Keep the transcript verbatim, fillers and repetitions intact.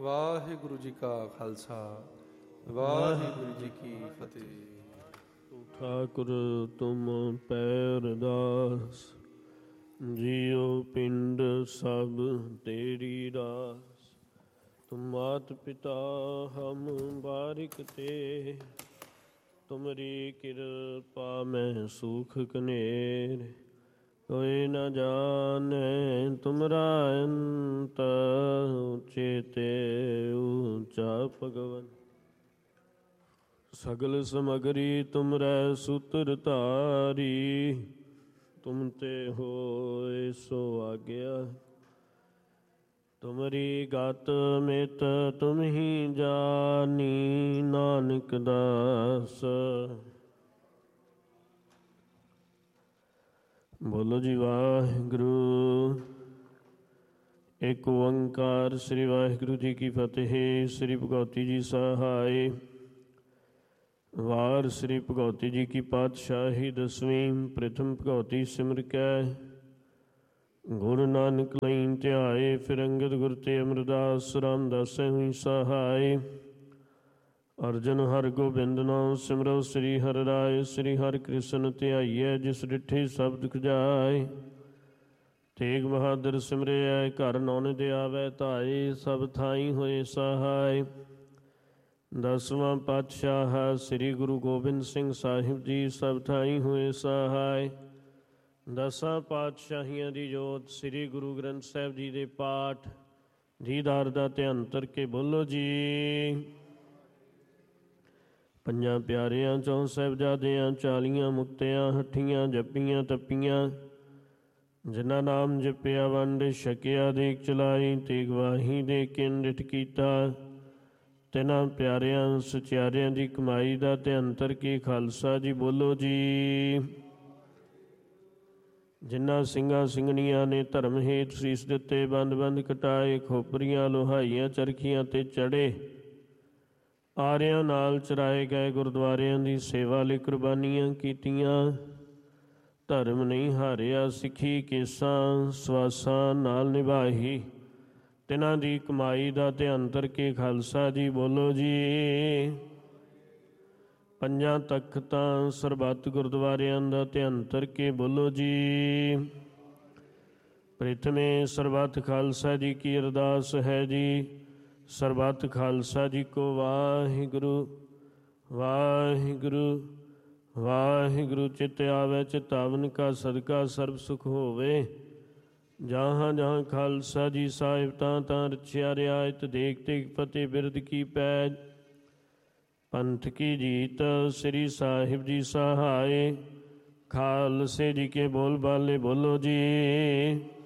ਵਾਹਿਗੁਰੂ ਜੀ ਕਾ ਖਾਲਸਾ ਵਾਹਿਗੁਰੂ ਜੀ ਕੀ ਫਤਿਹ। ਠਾਕੁਰ ਤੁਮ ਪੈਰਦਾਸ, ਜੀਉ ਪਿੰਡ ਸਭ ਤੇਰੀ ਰਾਸ। ਤੁਮ ਮਾਤ ਪਿਤਾ ਹਮ ਬਾਰਿਕ ਤੇ, ਤੁਮਰੀ ਕਿਰਪਾ ਮੈਂ ਸੁਖ ਕਨੇਰ। ਕੋਈ ਨ ਜਾਣੈ ਤੁਮਰਾ ਅੰਤ, ਚੇਤੇ ਊਚਾ ਭਗਵਨ। ਸਗਲ ਸਮਗਰੀ ਤੁਮਰੈ ਸੂਤਰ ਧਾਰੀ, ਤੁਮ ਤੇ ਹੋਏ ਸੋ ਆਗਿਆ। ਤੁਮਰੀ ਗਤ ਮਿਤ ਤੁਮ ਹੀ ਜਾਨੀ, ਨਾਨਕ ਦਾਸ। ਬੋਲੋ ਜੀ ਵਾਹਿਗੁਰੂ। ਏਕ ਓੰਕਾਰ ਸ੍ਰੀ ਵਾਹਿਗੁਰੂ ਜੀ ਕੀ ਫਤਿਹ। ਸ੍ਰੀ ਭਗਉਤੀ ਜੀ ਸਹਾਇ। ਵਾਰ ਸ੍ਰੀ ਭਗਉਤੀ ਜੀ ਕੀ ਪਾਤਸ਼ਾਹੀ ਦਸਵੀਂ। ਪ੍ਰਥਮ ਭਗਉਤੀ ਸਿਮਰ ਕੈ, ਗੁਰੂ ਨਾਨਕ ਲਈ ਧਿਆਏ। ਫਿਰ ਅੰਗਦ ਗੁਰ ਤੇ ਅਮਰਦਾਸ, ਰਾਮਦਾਸੈ ਹੋਈ ਸਹਾਇ। ਅਰਜਨ ਹਰਿ ਗੋਬਿੰਦ ਨਾਮ ਸਿਮਰੋ, ਸ੍ਰੀ ਹਰਿ ਰਾਇ। ਸ੍ਰੀ ਹਰਿ ਕ੍ਰਿਸ਼ਨ ਧਿਆਈਐ, ਜਿਸ ਡਿਠੇ ਸਭ ਦੁਖ ਜਾਏ। ਤੇਗ ਬਹਾਦਰ ਸਿਮਰਿਐ, ਘਰ ਨੌਨਿਦ ਆਵੈ ਧਾਏ। ਸਭ ਥਾਈ ਹੋਏ ਸਹਾਇ। ਦਸਵਾਂ ਪਾਤਸ਼ਾਹ ਸ੍ਰੀ ਗੁਰੂ ਗੋਬਿੰਦ ਸਿੰਘ ਸਾਹਿਬ ਜੀ, ਸਭ ਥਾਈ ਹੋਏ ਸਹਾਇ। ਦਸਾਂ ਪਾਤਸ਼ਾਹੀਆਂ ਦੀ ਜੋਤ ਸ੍ਰੀ ਗੁਰੂ ਗ੍ਰੰਥ ਸਾਹਿਬ ਜੀ ਦੇ ਪਾਠ ਦੀਦਾਰ ਦਾ ਧਿਆਨ ਧਰ ਕੇ ਬੋਲੋ ਜੀ। ਪੰਜਾਂ ਪਿਆਰਿਆਂ ਚੋਂ ਸਾਹਿਬਜ਼ਾਦਿਆਂ, ਚਾਲੀਆਂ ਮੁਕਤਿਆਂ, ਹੱਠੀਆਂ ਜੱਪੀਆਂ ਤੱਪੀਆਂ। ਜਿਨ੍ਹਾਂ ਨਾਮ ਜਪਿਆ ਵੰਡ ਛਕਿਆ, ਦੇਖ ਚਲਾਈ। ਤੇਗ ਵਾਹੀ ਦੇ ਕਿਨ ਡਿਠ ਕੀਤਾ, ਤਿਨਾਂ ਪਿਆਰਿਆਂ ਸਚਿਆਰਿਆਂ ਦੀ ਕਮਾਈ ਦਾ ਧਿਆਨ ਧਰ ਕੇ ਖਾਲਸਾ ਜੀ ਬੋਲੋ ਜੀ। ਜਿਨ੍ਹਾਂ ਸਿੰਘਾਂ ਸਿੰਘਣੀਆਂ ਨੇ ਧਰਮ ਹੇਤ ਸੀਸ ਦਿੱਤੇ, ਬੰਦ ਬੰਦ ਕਟਾਏ। ਖੋਪਰੀਆਂ ਲੋਹਾਈਆਂ ਚਰਖੀਆਂ ਤੇ ਚੜੇ, ਆਰਿਆਂ ਨਾਲ ਚਰਾਏ ਗਏ। ਗੁਰਦੁਆਰਿਆਂ ਦੀ ਸੇਵਾ ਲਈ ਕੁਰਬਾਨੀਆਂ ਕੀਤੀਆਂ। ਧਰਮ ਨਹੀਂ ਹਾਰਿਆ, ਸਿੱਖੀ ਕੇਸਾਂ ਸਵਾਸਾਂ ਨਾਲ ਨਿਭਾਈ। ਤਿਨਾਂ ਦੀ ਕਮਾਈ ਦਾ ਧਿਆਨ ਧਰ ਕੇ ਖਾਲਸਾ ਜੀ ਬੋਲੋ ਜੀ। ਪੰਜਾਂ ਤਖ਼ਤਾਂ ਸਰਬੱਤ ਗੁਰਦੁਆਰਿਆਂ ਦਾ ਧਿਆਨ ਧਰ ਕੇ ਬੋਲੋ ਜੀ। ਪ੍ਰਥਮੇ ਸਰਬੱਤ ਖਾਲਸਾ ਜੀ ਕੀ ਅਰਦਾਸ ਹੈ ਜੀ। ਸਰਬੱਤ ਖਾਲਸਾ ਜੀ ਕੋ ਵਾਹਿਗੁਰੂ ਵਾਹਿਗੁਰੂ ਵਾਹਿਗੁਰੂ। ਚਿਤ ਆਵੈ ਚਿਤਾਵਨ ਕਾ ਸਦਕਾ ਸਰਬ ਸੁਖ ਹੋਵੇ। ਜਹਾਂ ਜਹਾਂ ਖਾਲਸਾ ਜੀ ਸਾਹਿਬ, ਤਾਂ ਤਾਂ ਰਛਿਆ ਰਿਆਇਤ। ਦੇਖ ਦੇਖ ਫਤਿਹ ਬਿਰਦ ਕੀ ਪੈਜ, ਪੰਥ ਕੀ ਜੀਤ ਸ੍ਰੀ ਸਾਹਿਬ ਜੀ ਸਹਾਇ। ਖਾਲਸੇ ਜੀ ਕੇ ਬੋਲ ਬਾਲੇ ਬੋਲੋ ਜੀ।